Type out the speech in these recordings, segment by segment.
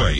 Monterrey.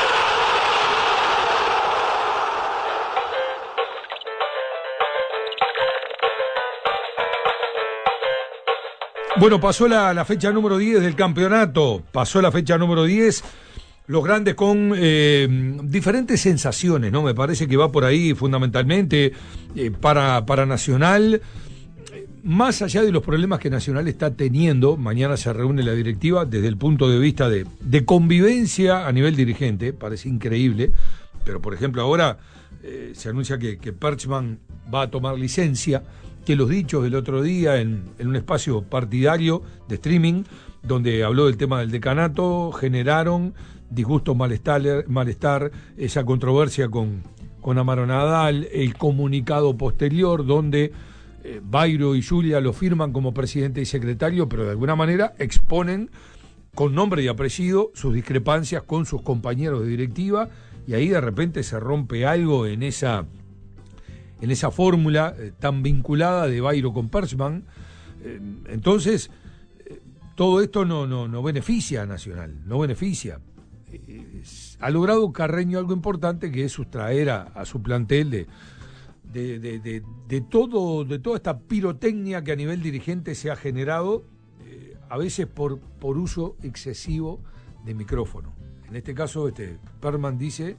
Bueno, pasó la fecha número 10 del campeonato, pasó la fecha número 10, los grandes con diferentes sensaciones, ¿no? Me parece que va por ahí fundamentalmente para Nacional, más allá de los problemas que Nacional está teniendo, mañana se reúne la directiva desde el punto de vista de convivencia a nivel dirigente, parece increíble, pero por ejemplo ahora se anuncia que Perchman va a tomar licencia, que los dichos del otro día en un espacio partidario de streaming, donde habló del tema del decanato, generaron disgusto, malestar, esa controversia con Amaro Nadal, el comunicado posterior, donde Bairo y Julia lo firman como presidente y secretario, pero de alguna manera exponen con nombre y apellido sus discrepancias con sus compañeros de directiva, y ahí de repente se rompe algo en esa fórmula tan vinculada de Bairo con Perchman. Entonces, todo esto no beneficia a Nacional, no beneficia. Ha logrado Carreño algo importante, que es sustraer a su plantel de toda esta pirotecnia que a nivel dirigente se ha generado, a veces por uso excesivo de micrófono. En este caso, Perman dice...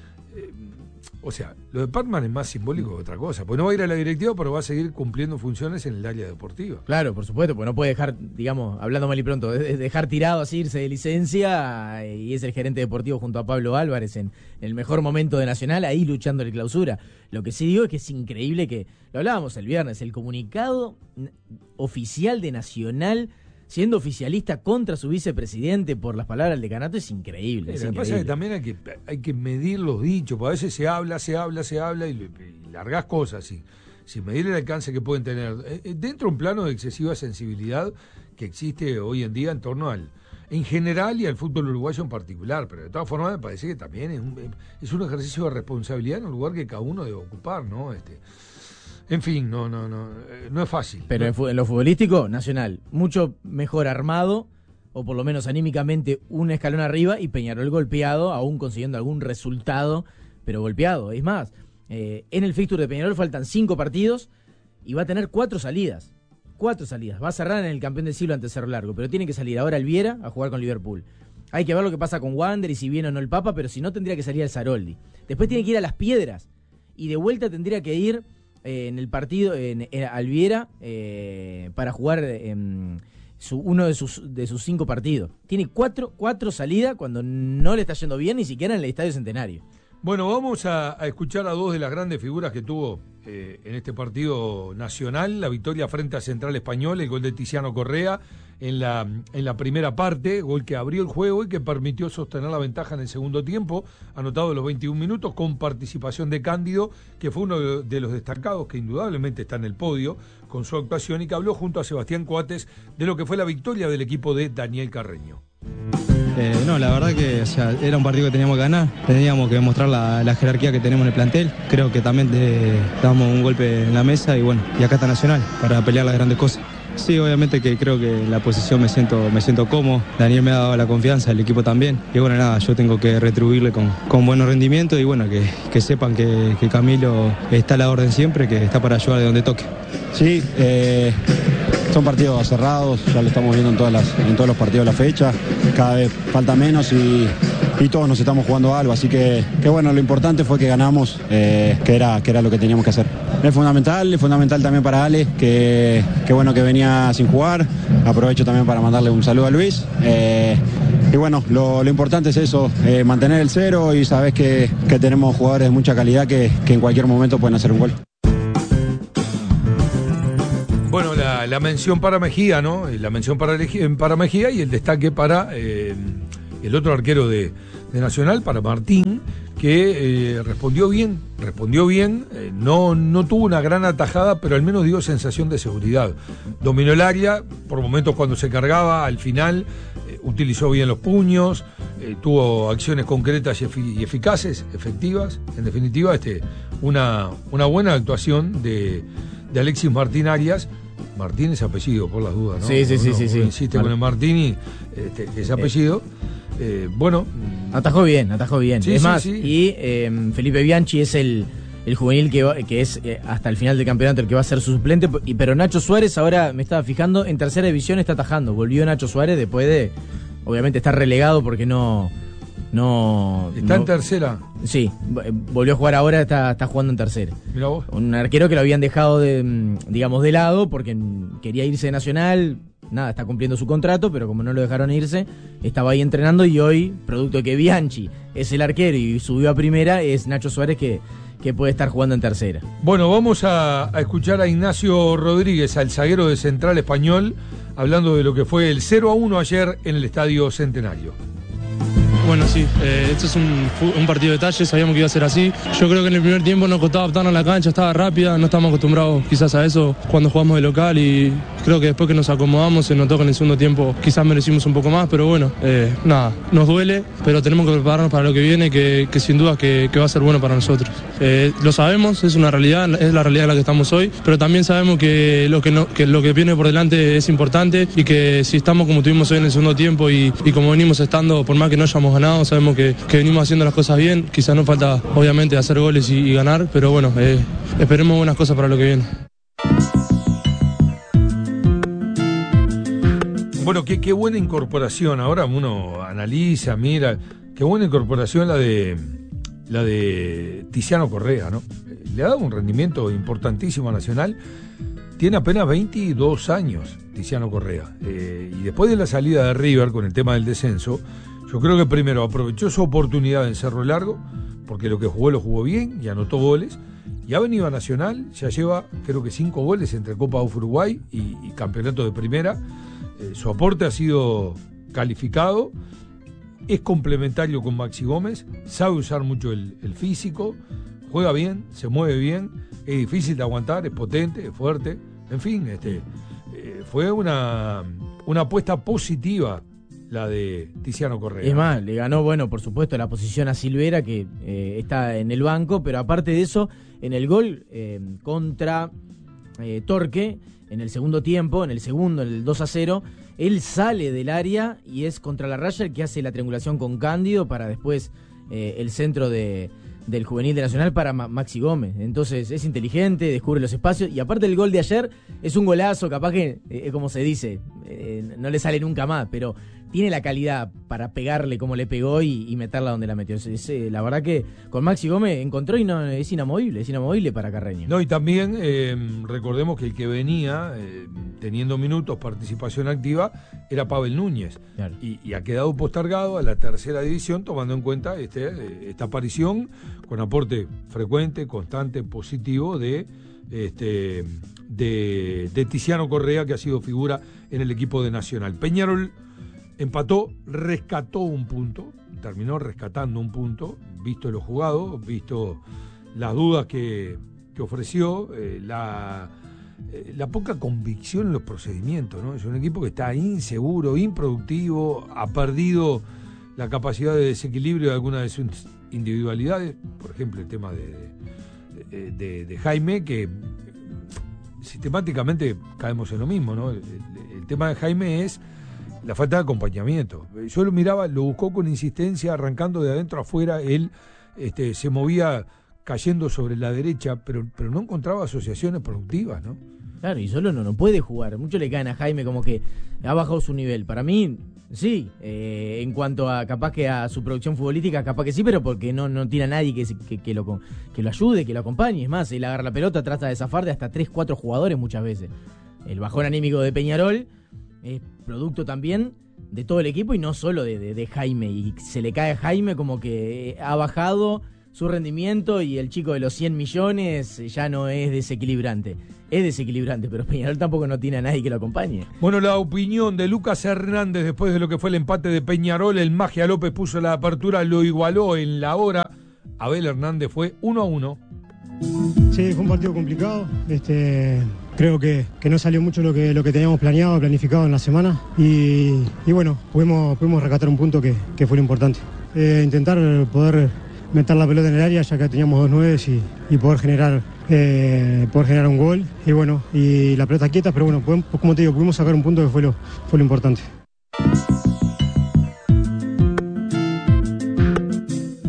o sea, lo de Perman es más simbólico que otra cosa, pues no va a ir a la directiva, pero va a seguir cumpliendo funciones en el área deportiva. Claro, por supuesto, pues no puede dejar, digamos, hablando mal y pronto, dejar tirado así, irse de licencia, y es el gerente deportivo junto a Pablo Álvarez en el mejor momento de Nacional, ahí luchando en clausura. Lo que sí digo es que es increíble que, lo hablábamos el viernes, el comunicado oficial de Nacional, siendo oficialista contra su vicepresidente por las palabras del decanato, es increíble. Lo que pasa es que también hay que medir los dichos, porque a veces se habla y largás cosas sin medir el alcance que pueden tener. Dentro de un plano de excesiva sensibilidad que existe hoy en día en torno en general y al fútbol uruguayo en particular, pero de todas formas me parece que también es un ejercicio de responsabilidad en un lugar que cada uno debe ocupar, ¿no? En fin, no es fácil. Pero en lo futbolístico, Nacional, mucho mejor armado, o por lo menos anímicamente un escalón arriba, y Peñarol golpeado, aún consiguiendo algún resultado, pero golpeado. Es más, en el fixture de Peñarol faltan 5 partidos y va a tener 4 salidas. 4 salidas. Va a cerrar en el campeón del siglo ante Cerro Largo, pero tiene que salir ahora el Viera a jugar con Liverpool. Hay que ver lo que pasa con Wander y si viene o no el Papa, pero si no tendría que salir el Saroldi. Después tiene que ir a Las Piedras y de vuelta tendría que ir... en el partido en Alviera para jugar uno de sus 5 partidos. Tiene 4 salidas cuando no le está yendo bien ni siquiera en el Estadio Centenario. Bueno, vamos a escuchar a 2 de las grandes figuras que tuvo en este partido nacional, la victoria frente a Central Español, el gol de Tiziano Correa en la primera parte, gol que abrió el juego y que permitió sostener la ventaja en el segundo tiempo, anotado en los 21 minutos con participación de Cándido, que fue uno de los destacados, que indudablemente está en el podio con su actuación, y que habló junto a Sebastián Coates de lo que fue la victoria del equipo de Daniel Carreño. La verdad que era un partido que teníamos que ganar, teníamos que demostrar la jerarquía que tenemos en el plantel. Creo que también damos un golpe en la mesa y acá está Nacional para pelear las grandes cosas. Sí, obviamente que creo que en la posición me siento cómodo. Daniel me ha dado la confianza, el equipo también. Y yo tengo que retribuirle con buenos rendimientos y que sepan que Camilo está a la orden siempre, que está para ayudar de donde toque. Sí, son partidos cerrados, ya lo estamos viendo en todos los partidos de la fecha. Cada vez falta menos y todos nos estamos jugando algo, así que lo importante fue que ganamos, que era lo que teníamos que hacer. Es fundamental también para Ale, que venía sin jugar. Aprovecho también para mandarle un saludo a Luis. Lo importante es eso, mantener el 0 y sabes que tenemos jugadores de mucha calidad que en cualquier momento pueden hacer un gol. Bueno, la mención para Mejía, ¿no? La mención para Mejía y el destaque para el otro arquero de Nacional, para Martín, que respondió bien, no tuvo una gran atajada, pero al menos dio sensación de seguridad. Dominó el área, por momentos cuando se cargaba, al final utilizó bien los puños, tuvo acciones concretas y eficaces, efectivas. En definitiva, una buena actuación de Alexis Martín Arias. Martín es apellido, por las dudas, ¿no? Sí. Insiste con el Martín y ese apellido. Bueno. Atajó bien. Sí, es sí, más, sí. Y Felipe Bianchi es el juvenil que es hasta el final del campeonato el que va a ser su suplente. Pero Nacho Suárez, ahora me estaba fijando, en tercera división está atajando. Volvió Nacho Suárez después de, obviamente, estar relegado porque no... Está en tercera. Sí, volvió a jugar ahora, está jugando en tercera. Mirá vos. Un arquero que lo habían dejado de lado porque quería irse de Nacional. Nada, está cumpliendo su contrato, pero como no lo dejaron irse, estaba ahí entrenando y hoy, producto de que Bianchi es el arquero y subió a primera, es Nacho Suárez que puede estar jugando en tercera. Bueno, vamos a escuchar a Ignacio Rodríguez, al zaguero de Central Español, hablando de lo que fue el 0-1 ayer en el Estadio Centenario. Bueno, sí, esto es un partido de detalle, sabíamos que iba a ser así. Yo creo que en el primer tiempo nos costaba adaptarnos a la cancha, estaba rápida, no estábamos acostumbrados quizás a eso cuando jugamos de local y creo que después que nos acomodamos se notó que en el segundo tiempo quizás merecimos un poco más, pero bueno, nada, nos duele, pero tenemos que prepararnos para lo que viene, que sin duda que va a ser bueno para nosotros. Lo sabemos, es una realidad, es la realidad en la que estamos hoy, pero también sabemos que lo que viene por delante es importante y que si estamos como tuvimos hoy en el segundo tiempo y como venimos estando, por más que no hayamos ganado, sabemos que venimos haciendo las cosas bien, quizás nos falta obviamente hacer goles y ganar, pero bueno, esperemos buenas cosas para lo que viene. Bueno, qué buena incorporación, ahora uno analiza, mira, qué buena incorporación la de Tiziano Correa, ¿no? Le ha dado un rendimiento importantísimo a Nacional, tiene apenas 22 años Tiziano Correa, y después de la salida de River con el tema del descenso, yo creo que primero aprovechó su oportunidad en Cerro Largo, porque lo que jugó lo jugó bien y anotó goles, y ha venido a Nacional, ya lleva creo que 5 goles entre Copa of Uruguay y Campeonato de Primera. Su aporte ha sido calificado, es complementario con Maxi Gómez, sabe usar mucho el físico, juega bien, se mueve bien, es difícil de aguantar, es potente, es fuerte, en fin, fue una apuesta positiva la de Tiziano Correa. Es más, le ganó, bueno, por supuesto, la posición a Silvera, que está en el banco, pero aparte de eso, en el gol contra Torque, en el segundo tiempo, en el 2-0, él sale del área y es contra la raya el que hace la triangulación con Cándido para después el centro del juvenil de Nacional para Maxi Gómez. Entonces es inteligente, descubre los espacios y aparte el gol de ayer es un golazo, capaz que, como se dice, no le sale nunca más, pero tiene la calidad para pegarle como le pegó y meterla donde la metió. La verdad que con Maxi Gómez encontró y no es inamovible para Carreño. No, y también recordemos que el que venía teniendo minutos, participación activa, era Pavel Núñez. Claro. Y ha quedado postergado a la tercera división, tomando en cuenta esta aparición con aporte frecuente, constante, positivo de Tiziano Correa, que ha sido figura en el equipo de Nacional. Peñarol empató, rescató un punto, terminó rescatando un punto, visto lo jugado, visto las dudas que ofreció, la poca convicción en los procedimientos, ¿no? Es un equipo que está inseguro, improductivo, ha perdido la capacidad de desequilibrio de algunas de sus individualidades, por ejemplo el tema de Jaime, que sistemáticamente caemos en lo mismo, ¿no? El tema de Jaime es la falta de acompañamiento. Yo lo miraba, lo buscó con insistencia, arrancando de adentro a afuera, él se movía cayendo sobre la derecha, pero no encontraba asociaciones productivas, ¿no? Claro, y solo no puede jugar. Mucho le caen a Jaime como que ha bajado su nivel. Para mí, sí, en cuanto a capaz que a su producción futbolística, capaz que sí, pero porque no tiene a nadie que lo ayude, que lo acompañe. Es más, él agarra la pelota, trata de zafar de hasta 3-4 jugadores muchas veces. El bajón anímico de Peñarol es producto también de todo el equipo y no solo de Jaime. Y se le cae a Jaime como que ha bajado su rendimiento y el chico de los 100 millones ya no es desequilibrante. Es desequilibrante, pero Peñarol tampoco no tiene a nadie que lo acompañe. Bueno, la opinión de Lucas Hernández después de lo que fue el empate de Peñarol. El Magia López puso la apertura, lo igualó en la hora. Abel Hernández fue 1-1. Sí, fue un partido complicado. Creo que no salió mucho lo que teníamos planeado, planificado en la semana. Y bueno, pudimos rescatar un punto que fue lo importante. Intentar poder meter la pelota en el área, ya que teníamos 2 nueves y poder generar un gol. Y bueno, y la pelota quieta, pero bueno, como te digo, pudimos sacar un punto que fue lo importante.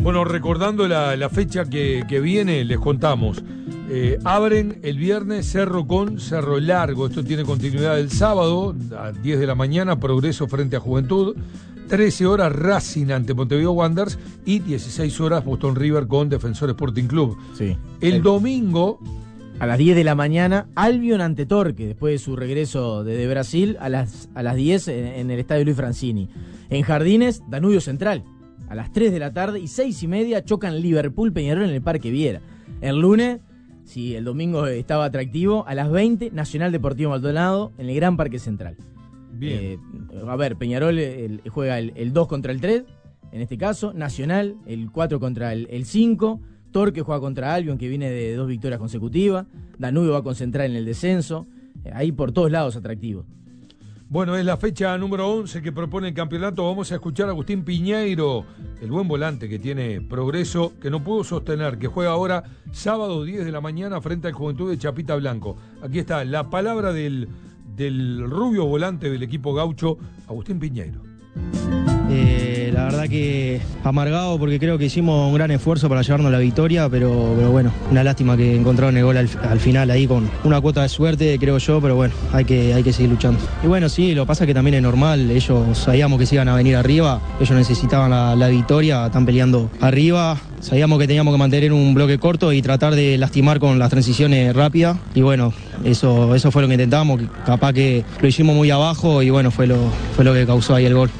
Bueno, recordando la fecha que viene, les contamos. Abren el viernes Cerro con Cerro Largo. Esto tiene continuidad el sábado a 10 de la mañana, Progreso frente a Juventud. 13 horas Racing ante Montevideo Wanderers y 16 horas Boston River con Defensor Sporting Club. Sí. El domingo, a las 10 de la mañana, Albion ante Torque, después de su regreso de Brasil, a las 10 en el estadio Luis Francini. En Jardines, Danubio Central. A las 3 de la tarde y 6:30 chocan Liverpool Peñarol en el Parque Viera. El lunes, si el domingo estaba atractivo, a las 20, Nacional Deportivo Maldonado en el Gran Parque Central. bien. A ver, Peñarol juega el 2 contra el 3, en este caso. Nacional, el 4 contra el 5. Torque juega contra Albion, que viene de 2 victorias consecutivas. Danubio va a concentrar en el descenso. Ahí por todos lados atractivo. Bueno, es la fecha número 11 que propone el campeonato. Vamos a escuchar a Agustín Piñeiro, el buen volante que tiene Progreso, que no pudo sostener, que juega ahora sábado 10 de la mañana frente al Juventud de Chapita Blanco. Aquí está la palabra del rubio volante del equipo gaucho, Agustín Piñeiro. La verdad que amargado porque creo que hicimos un gran esfuerzo para llevarnos la victoria, pero bueno, una lástima que encontraron el gol al final ahí con una cuota de suerte, creo yo, pero bueno, hay que seguir luchando. Y bueno, sí, lo que pasa es que también es normal, ellos sabíamos que se iban a venir arriba, ellos necesitaban la victoria, están peleando arriba, sabíamos que teníamos que mantener un bloque corto y tratar de lastimar con las transiciones rápidas, y bueno, eso fue lo que intentamos, capaz que lo hicimos muy abajo y bueno, fue lo que causó ahí el gol.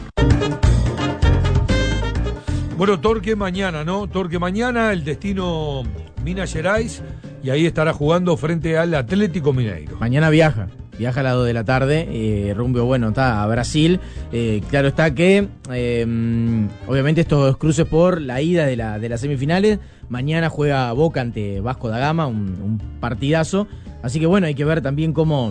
Bueno, Torque mañana, ¿no? Torque mañana, el destino Minas Gerais, y ahí estará jugando frente al Atlético Mineiro. Mañana viaja a las 2 de la tarde, rumbo, bueno, está a Brasil. Claro está que, obviamente, estos cruces por la ida de las semifinales. Mañana juega Boca ante Vasco da Gama, un partidazo. Así que, bueno, hay que ver también cómo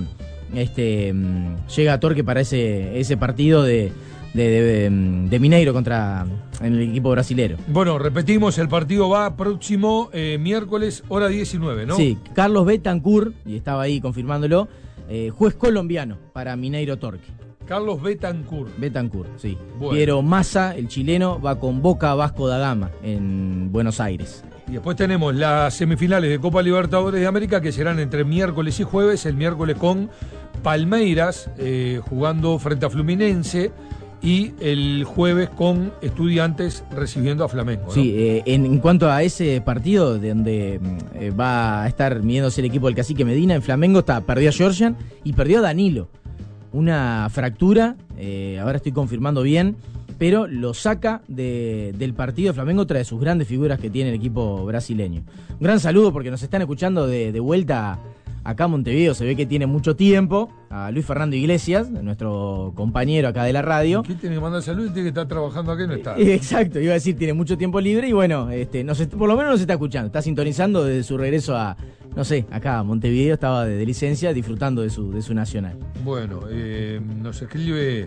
llega Torque para ese partido de Mineiro contra el equipo brasilero. Bueno, repetimos, el partido va próximo miércoles, hora 19, ¿no? Sí, Carlos Betancourt, y estaba ahí confirmándolo, juez colombiano para Mineiro Torque. Carlos Betancourt, sí. Bueno. Piero Massa, el chileno, va con Boca Vasco da Gama en Buenos Aires. Y después tenemos las semifinales de Copa Libertadores de América, que serán entre miércoles y jueves. El miércoles con Palmeiras jugando frente a Fluminense, y el jueves con Estudiantes recibiendo a Flamengo, ¿no? Sí, en cuanto a ese partido donde va a estar midiéndose el equipo del Cacique Medina, en Flamengo perdió a Georgian y perdió a Danilo. Una fractura, ahora estoy confirmando bien, pero lo saca del partido de Flamengo, otra de sus grandes figuras que tiene el equipo brasileño. Un gran saludo porque nos están escuchando de vuelta acá en Montevideo, se ve que tiene mucho tiempo, a Luis Fernando Iglesias, nuestro compañero acá de la radio. ¿Qué tiene que mandar salud? Tiene que estar trabajando acá y no está. Exacto, iba a decir, tiene mucho tiempo libre y bueno, por lo menos nos está escuchando, está sintonizando desde su regreso a, no sé, acá a Montevideo, estaba de licencia, disfrutando de su nacional. Bueno, nos escribe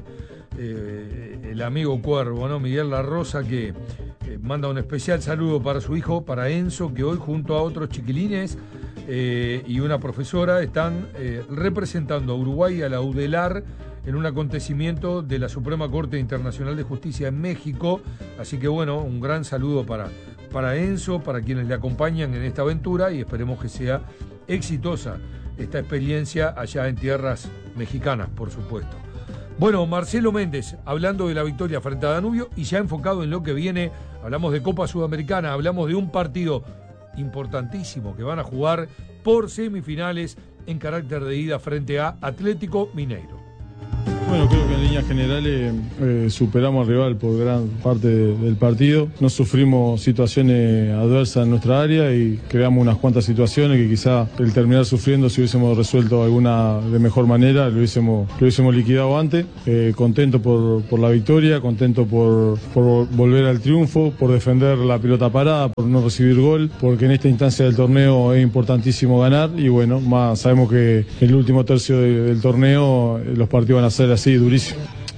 el amigo Cuervo, ¿no? Miguel La Rosa, que manda un especial saludo para su hijo, para Enzo, que hoy junto a otros chiquilines y una profesora están representando a Uruguay y a la UDELAR en un acontecimiento de la Suprema Corte Internacional de Justicia en México. Así que bueno, un gran saludo para Enzo, para quienes le acompañan en esta aventura, y esperemos que sea exitosa esta experiencia allá en tierras mexicanas, por supuesto. Bueno, Marcelo Méndez, hablando de la victoria frente a Danubio y ya enfocado en lo que viene, hablamos de Copa Sudamericana, hablamos de un partido importantísimo que van a jugar por semifinales en carácter de ida frente a Atlético Mineiro. Bueno, creo que en líneas generales superamos al rival por gran parte del partido. No sufrimos situaciones adversas en nuestra área y creamos unas cuantas situaciones que quizá el terminar sufriendo, si hubiésemos resuelto alguna de mejor manera, lo hubiésemos liquidado antes. Contento por la victoria, contento por volver al triunfo, por defender la pelota parada, por no recibir gol, porque en esta instancia del torneo es importantísimo ganar y bueno, más sabemos que en el último tercio del torneo los partidos van a ser así, durísimo.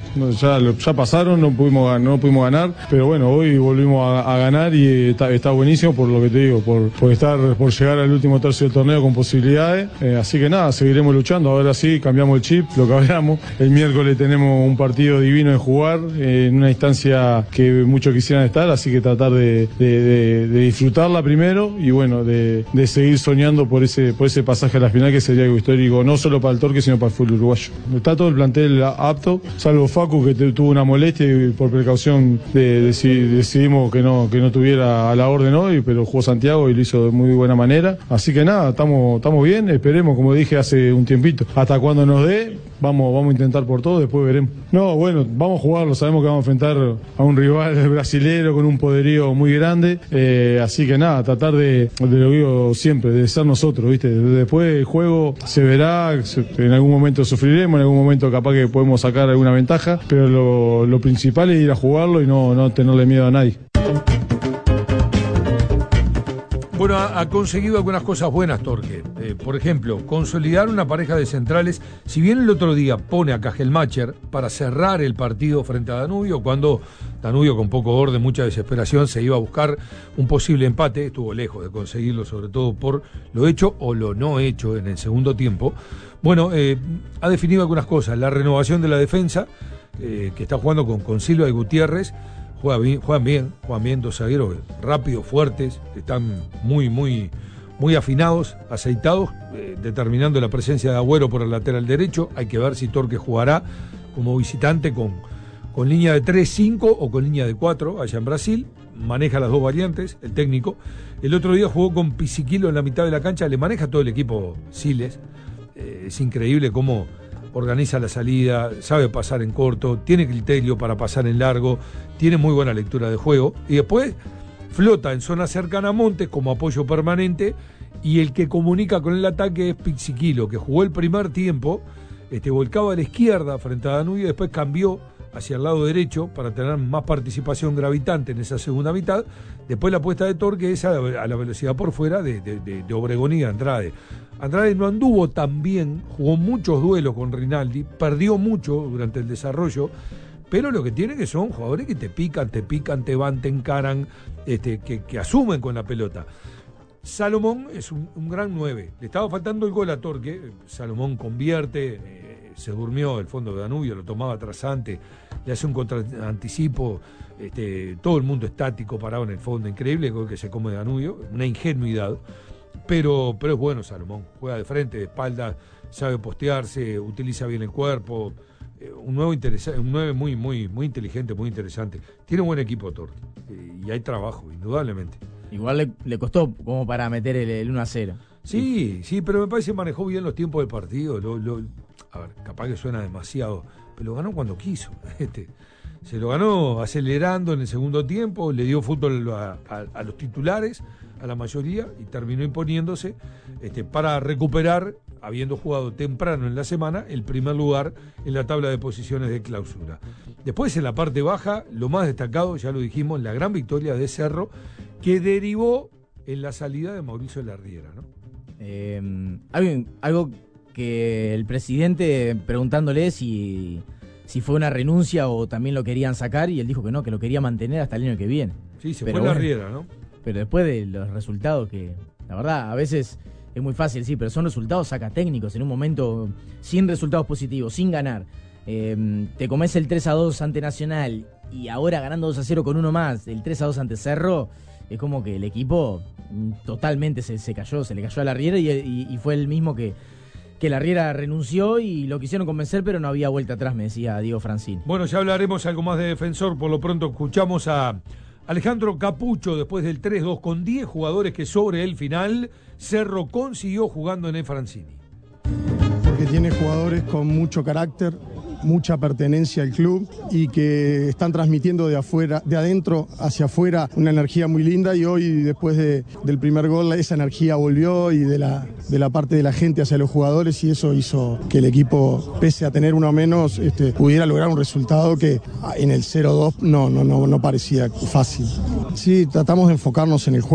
ya pasaron, no pudimos ganar, pero bueno, hoy volvimos a ganar y está buenísimo por lo que te digo, por llegar al último tercio del torneo con posibilidades, así que nada, seguiremos luchando, ahora sí, cambiamos el chip, lo que hablamos, el miércoles tenemos un partido divino de jugar, en una instancia que muchos quisieran estar, así que tratar de disfrutarla primero y bueno, de seguir soñando por ese pasaje a la final que sería algo histórico, no solo para el Torque, sino para el fútbol uruguayo. Está todo el plantel apto, salvo Facu que tuvo una molestia y por precaución decidimos que no tuviera a la orden hoy, pero jugó Santiago y lo hizo de muy buena manera. Así que nada, estamos bien, esperemos, como dije hace un tiempito, hasta cuando nos dé, vamos a intentar por todo, después veremos. No, bueno, vamos a jugarlo, sabemos que vamos a enfrentar a un rival brasilero con un poderío muy grande, así que nada, tratar de lo digo siempre, de ser nosotros, ¿viste? Después el juego se verá, en algún momento sufriremos, en algún momento capaz que podemos sacar alguna ventaja, pero lo principal es ir a jugarlo y no tenerle miedo a nadie. Bueno, ha conseguido algunas cosas buenas, Torque. Por ejemplo, consolidar una pareja de centrales. Si bien el otro día pone a Cajelmacher para cerrar el partido frente a Danubio, cuando Danubio con poco orden, mucha desesperación, se iba a buscar un posible empate, estuvo lejos de conseguirlo, sobre todo por lo hecho o lo no hecho en el segundo tiempo. Bueno, ha definido algunas cosas. La renovación de la defensa, que está jugando con Silva y Gutiérrez. Juegan bien, dos zagueros rápidos, fuertes, están muy afinados, aceitados, determinando la presencia de Agüero por el lateral derecho. Hay que ver si Torque jugará como visitante con línea de 3-5 o con línea de 4 allá en Brasil. Maneja las dos variantes, el técnico. El otro día jugó con Pisiquilo en la mitad de la cancha, le maneja todo el equipo Siles. Es increíble cómo organiza la salida, sabe pasar en corto, tiene criterio para pasar en largo, tiene muy buena lectura de juego y después flota en zona cercana a Montes como apoyo permanente y el que comunica con el ataque es Pizziquilo, que jugó el primer tiempo, volcaba a la izquierda frente a Danubio y después cambió hacia el lado derecho para tener más participación gravitante en esa segunda mitad. Después la apuesta de Torque es a la velocidad por fuera de Obregón y de Andrade. Andrade no anduvo tan bien, jugó muchos duelos con Rinaldi, perdió mucho durante el desarrollo, pero lo que tiene que son jugadores que te pican, te van, te encaran, que asumen con la pelota. Salomón es un gran 9, le estaba faltando el gol a Torque, Salomón convierte, se durmió el fondo de Danubio, lo tomaba trasante, le hace un contraanticipo, todo el mundo estático, parado en el fondo, increíble el gol que se come de Danubio, una ingenuidad, pero es bueno Salomón, juega de frente, de espalda, sabe postearse, utiliza bien el cuerpo, un 9 muy inteligente, muy interesante, tiene un buen equipo Torque, y hay trabajo, indudablemente. Igual le costó como para meter el 1-0. Sí, pero me parece que manejó bien los tiempos del partido. A ver, capaz que suena demasiado, pero lo ganó cuando quiso. Se lo ganó acelerando en el segundo tiempo, le dio fútbol a los titulares, a la mayoría, y terminó imponiéndose para recuperar, habiendo jugado temprano en la semana, el primer lugar en la tabla de posiciones de clausura. Después, en la parte baja, lo más destacado, ya lo dijimos, la gran victoria de Cerro, que derivó en la salida de Mauricio Larriera, ¿no? Algo que el presidente, preguntándole si fue una renuncia o también lo querían sacar, y él dijo que no, que lo quería mantener hasta el año que viene. Sí, se fue Larriera, ¿no? Pero después de los resultados que, la verdad, a veces es muy fácil, sí, pero son resultados saca técnicos en un momento sin resultados positivos, sin ganar. Te comes el 3-2 ante Nacional y ahora ganando 2-0 con uno más, el 3-2 ante Cerro, es como que el equipo totalmente se le cayó a Larriera y fue el mismo que Larriera renunció y lo quisieron convencer, pero no había vuelta atrás, me decía Diego Francini. Bueno, ya hablaremos algo más de Defensor, por lo pronto escuchamos a Alejandro Capucho después del 3-2 con 10 jugadores que sobre el final Cerro consiguió jugando en el Francini. Porque tiene jugadores con mucho carácter, mucha pertenencia al club y que están transmitiendo de adentro hacia afuera una energía muy linda, y hoy después del primer gol esa energía volvió y de la parte de la gente hacia los jugadores, y eso hizo que el equipo, pese a tener uno menos, pudiera lograr un resultado que en el 0-2 no parecía fácil. Sí, tratamos de enfocarnos en el juego.